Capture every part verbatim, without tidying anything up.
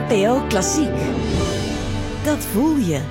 N P O Klassiek. Dat voel je.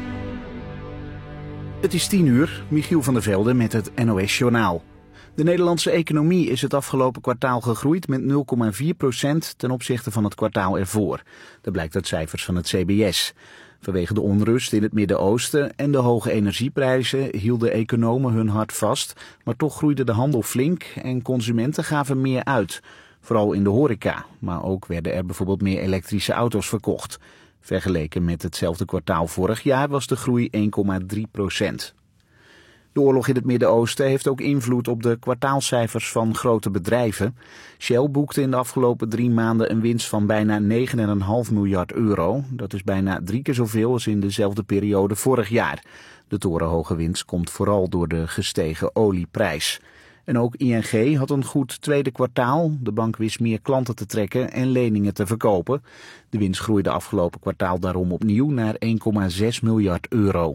Het is tien uur, Michiel van der Velde met het N O S-journaal. De Nederlandse economie is het afgelopen kwartaal gegroeid met nul komma vier procent ten opzichte van het kwartaal ervoor. Dat blijkt uit cijfers van het C B S. Vanwege de onrust in het Midden-Oosten en de hoge energieprijzen hielden economen hun hart vast, maar toch groeide de handel flink en consumenten gaven meer uit. Vooral in de horeca, maar ook werden er bijvoorbeeld meer elektrische auto's verkocht. Vergeleken met hetzelfde kwartaal vorig jaar was de groei één komma drie procent. De oorlog in het Midden-Oosten heeft ook invloed op de kwartaalcijfers van grote bedrijven. Shell boekte in de afgelopen drie maanden een winst van bijna negen komma vijf miljard euro. Dat is bijna drie keer zoveel als in dezelfde periode vorig jaar. De torenhoge winst komt vooral door de gestegen olieprijs. En ook I N G had een goed tweede kwartaal. De bank wist meer klanten te trekken en leningen te verkopen. De winst groeide afgelopen kwartaal daarom opnieuw naar één komma zes miljard euro.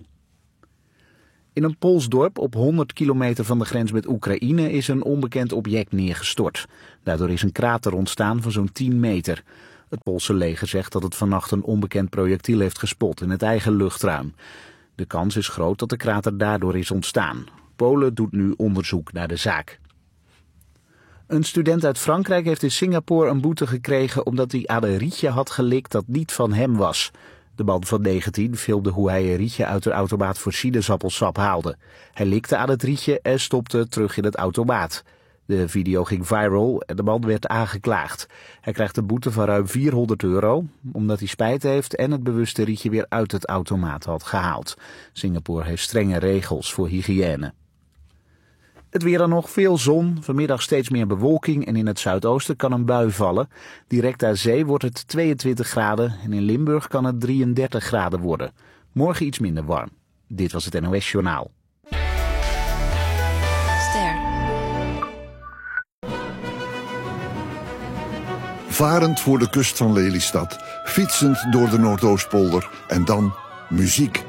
In een Pools dorp op honderd kilometer van de grens met Oekraïne is een onbekend object neergestort. Daardoor is een krater ontstaan van zo'n tien meter. Het Poolse leger zegt dat het vannacht een onbekend projectiel heeft gespot in het eigen luchtruim. De kans is groot dat de krater daardoor is ontstaan. Polen doet nu onderzoek naar de zaak. Een student uit Frankrijk heeft in Singapore een boete gekregen omdat hij aan een rietje had gelikt dat niet van hem was. De man van negentien filmde hoe hij een rietje uit de automaat voor sinaasappelsap haalde. Hij likte aan het rietje en stopte terug in het automaat. De video ging viral en de man werd aangeklaagd. Hij krijgt een boete van ruim vierhonderd euro, omdat hij spijt heeft en het bewuste rietje weer uit het automaat had gehaald. Singapore heeft strenge regels voor hygiëne. Het weer dan nog, veel zon, vanmiddag steeds meer bewolking en in het zuidoosten kan een bui vallen. Direct aan zee wordt het tweeëntwintig graden en in Limburg kan het drieëndertig graden worden. Morgen iets minder warm. Dit was het N O S-journaal. Ster. Varend voor de kust van Lelystad, fietsend door de Noordoostpolder en dan muziek.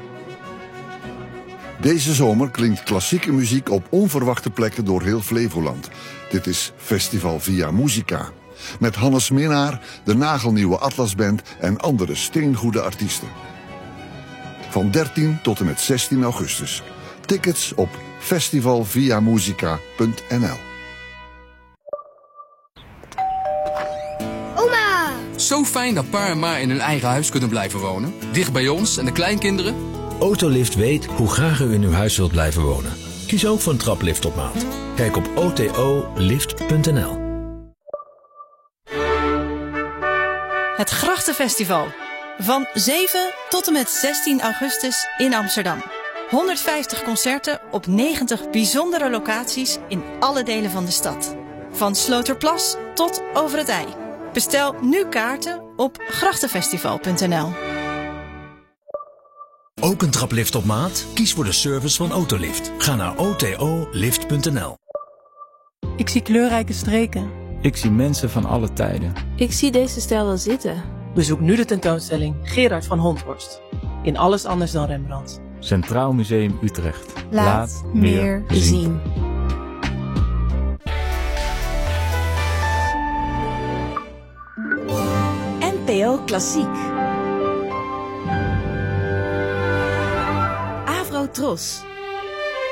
Deze zomer klinkt klassieke muziek op onverwachte plekken door heel Flevoland. Dit is Festival Via Musica. Met Hannes Minnaar, de nagelnieuwe Atlasband en andere steengoede artiesten. Van dertien tot en met zestien augustus. Tickets op festival via musica punt n l. Oma! Zo fijn dat pa en ma in hun eigen huis kunnen blijven wonen. Dicht bij ons en de kleinkinderen. Autolift weet hoe graag u in uw huis wilt blijven wonen. Kies ook voor een traplift op maat. Kijk op o t o lift punt n l. Het Grachtenfestival. Van zeven tot en met zestien augustus in Amsterdam. honderdvijftig concerten op negentig bijzondere locaties in alle delen van de stad. Van Sloterplas tot Over het IJ. Bestel nu kaarten op grachtenfestival punt n l. Ook een traplift op maat? Kies voor de service van Autolift. Ga naar o t o lift punt n l. Ik zie kleurrijke streken. Ik zie mensen van alle tijden. Ik zie deze stijl wel zitten. Bezoek nu de tentoonstelling Gerard van Honthorst. In Alles anders dan Rembrandt. Centraal Museum Utrecht. Laat, Laat meer zien. zien. N P O Klassiek. Avro Tros.